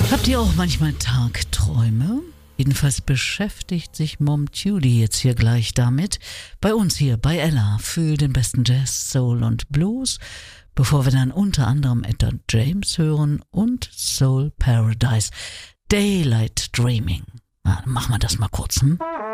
Habt ihr auch manchmal Tagträume? Jedenfalls beschäftigt sich Mom Judy jetzt hier gleich damit. Bei uns hier bei Ella für den besten Jazz, Soul und Blues, bevor wir dann unter anderem Etta James hören und Soul Paradise, Daylight Dreaming. Machen wir das mal kurz,